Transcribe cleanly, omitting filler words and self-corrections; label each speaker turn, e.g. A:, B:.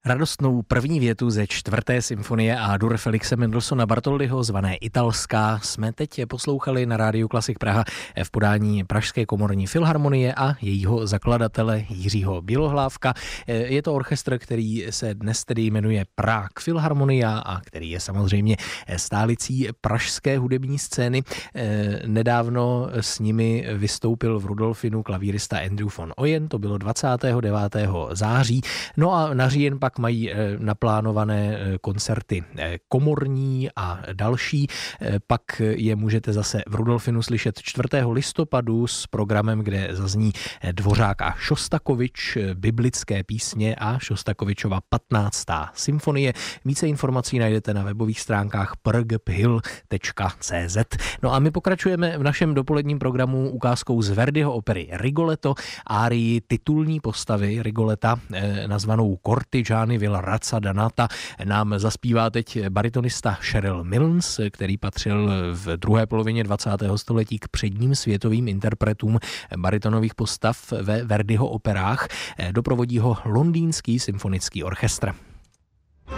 A: Radostnou první větu ze 4. symfonie A-dur Felixe Mendelssohna Bartholdyho zvané Italská jsme teď poslouchali na Rádiu Klasik Praha v podání Pražské komorní filharmonie a jejího zakladatele Jiřího Bělohlávka. Je to orchestr, který se dnes tedy jmenuje Prague Philharmonia a který je samozřejmě stálicí pražské hudební scény. Nedávno s nimi vystoupil v Rudolfinu klavírista Andrew von Oyen, to bylo 29. září. No a na říjen pak mají naplánované koncerty komorní a další. Pak je můžete zase v Rudolfinu slyšet 4. listopadu s programem, kde zazní Dvořák a Šostakovič, biblické písně a Šostakovičova 15. symfonie. Více informací najdete na webových stránkách prgphill.cz. No a my pokračujeme v našem dopoledním programu ukázkou z Verdiho opery Rigoletto, árii titulní postavy Rigoleta, nazvanou Cortigiani Villa Razza Danata. Nám zaspívá teď baritonista Cheryl Milnes, který patřil v druhé polovině 20. století k předním světovým interpretům baritonových postav ve Verdiho operách. Doprovodí ho Londýnský symfonický orchestr.